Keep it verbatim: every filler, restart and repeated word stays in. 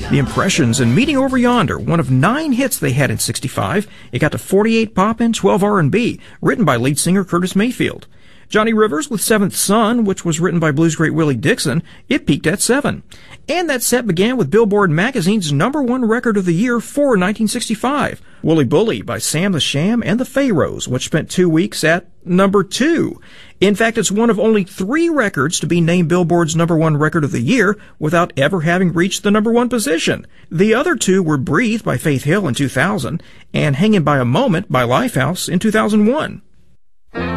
The Impressions and Meeting Over Yonder, one of nine hits they had in sixty-five. It got to forty-eight pop and twelve R and B, written by lead singer Curtis Mayfield. Johnny Rivers with Seventh Son, which was written by blues great Willie Dixon, it peaked at seven. And that set began with Billboard Magazine's number one record of the year for nineteen sixty-five, Wooly Bully by Sam the Sham and the Pharaohs, which spent two weeks at number two. In fact, it's one of only three records to be named Billboard's number one record of the year without ever having reached the number one position. The other two were Breathe by Faith Hill in two thousand and Hangin' by a Moment by Lifehouse in two thousand one.